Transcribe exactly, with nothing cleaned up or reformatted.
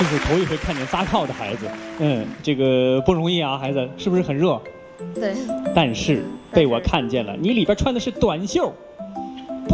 这是头一回看见撒靠的孩子，嗯，这个不容易啊，孩子是不是很热？ 对。 但是被我看见了，你里边穿的是短袖。